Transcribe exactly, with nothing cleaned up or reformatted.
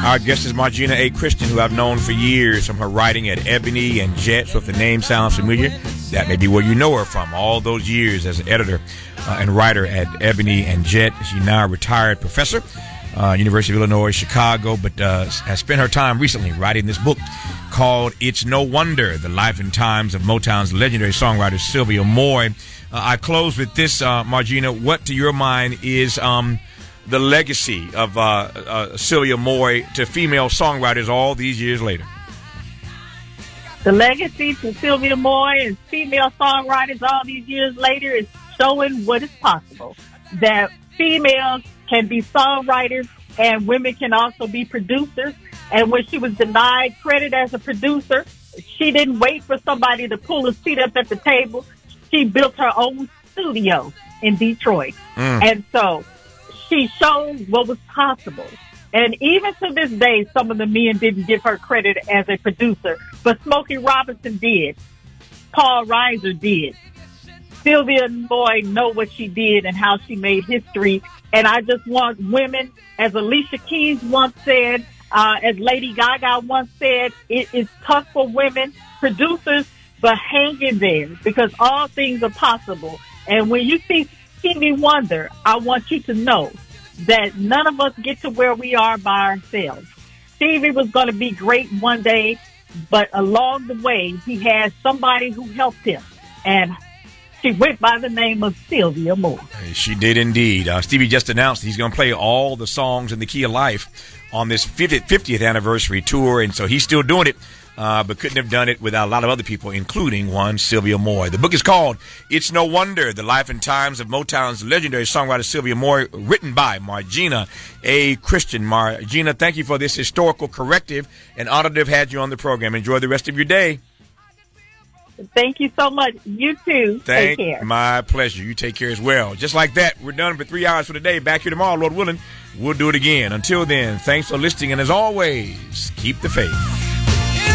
Our guest is Margina A. Christian, who I've known for years from her writing at Ebony and Jet. So if the name sounds familiar, that may be where you know her from. All those years as an editor uh, and writer at Ebony and Jet. She's now a retired professor, uh, University of Illinois, Chicago, but uh, has spent her time recently writing this book called It's No Wonder, The Life and Times of Motown's legendary songwriter Sylvia Moy. Uh, I close with this, uh, Margina. What, to your mind, is um, the legacy of uh, uh, Sylvia Moy to female songwriters all these years later? The legacy to Sylvia Moy and female songwriters all these years later is showing what is possible. That females can be songwriters and women can also be producers. And when she was denied credit as a producer, she didn't wait for somebody to pull a seat up at the table. She built her own studio in Detroit. Mm. And so she showed what was possible. And even to this day, some of the men didn't give her credit as a producer, but Smokey Robinson did. Paul Reiser did. Sylvia Moy know what she did and how she made history. And I just want women, as Alicia Keys once said, uh, as Lady Gaga once said, it is tough for women producers, but hang in there because all things are possible. And when you see Stevie Wonder, I want you to know that none of us get to where we are by ourselves. Stevie was going to be great one day, but along the way, he had somebody who helped him. And she went by the name of Sylvia Moy. She did indeed. Uh, Stevie just announced he's going to play all the songs in the Key of Life on this fiftieth anniversary tour, and so he's still doing it, uh, but couldn't have done it without a lot of other people, including one Sylvia Moy. The book is called It's No Wonder, The Life and Times of Motown's legendary songwriter Sylvia Moy, written by Margina A. Christian. Margina, thank you for this historical corrective, and honored to have had you on the program. Enjoy the rest of your day. Thank you so much. You too. Thank, take care. My pleasure. You take care as well. Just like that, we're done for three hours for the day. Back here tomorrow, Lord willing. We'll do it again. Until then, thanks for listening, and as always, keep the faith.